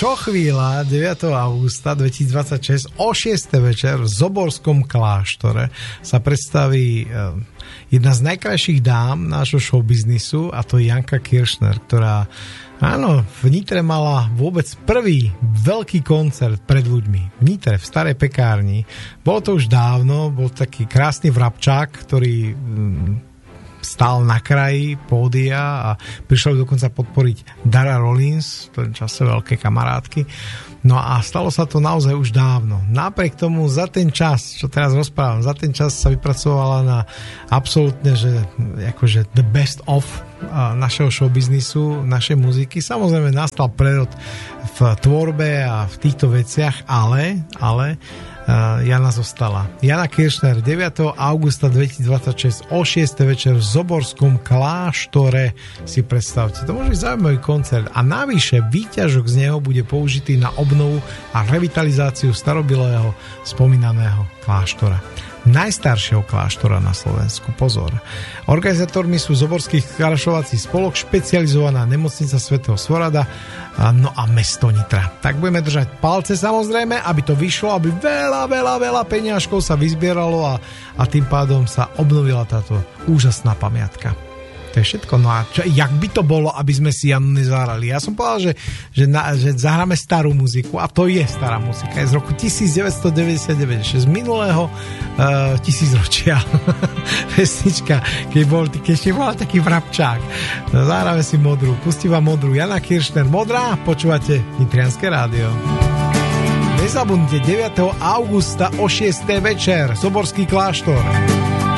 Čo chvíľa 9. augusta 2026 o 6. večer v Zoborskom kláštore sa predstaví jedna z najkrajších dám nášho showbiznisu, a to je Janka Kiršner, ktorá v Nitre mala vôbec prvý veľký koncert pred ľuďmi. V Nitre, v starej pekárni. Bolo to už dávno, bol taký krásny vrabčák, ktorý stál na kraji pódia a prišiel dokonca podporiť Dara Rollins, v tom čase veľké kamarátky. No a stalo sa to naozaj už dávno. Napriek tomu za ten čas, čo teraz rozprávam, za ten čas sa vypracovala na absolútne, že akože the best of našeho showbiznisu, našej muziky. Samozrejme nastal prerod v tvorbe a v týchto veciach, ale Jana zostala. Jana Kiršner 9. augusta 2026 o 6. večer v Zoborskom kláštore, si predstavte. To môže byť zaujímavý koncert a navyše výťažok z neho bude použitý na obnovu a revitalizáciu starobilého spomínaného kláštora. Najstaršieho kláštora na Slovensku. Pozor. Organizátormi sú Zoborský krašovací spolok, špecializovaná nemocnica svätého Svorada, no a mesto Nitra. Tak budeme držať palce samozrejme, aby to vyšlo, aby veľa peniažkov sa vyzbieralo a tým pádom sa obnovila táto úžasná pamiatka. To je všetko. No a jak by to bolo, aby sme si Janu nezahrali? Ja som povedal, že zahráme starú muziku, a to je stará muzika. Je z roku 1999, z minulého tisícročia. Pesnička, keď ešte bola taký vrabčák. No, zahráme si modrú. Pustím vám modrú. Jana Kiršner, modrá. Počúvate Nitrianske rádio. Nezabudnite 9. augusta o 6. večer Zoborský kláštor.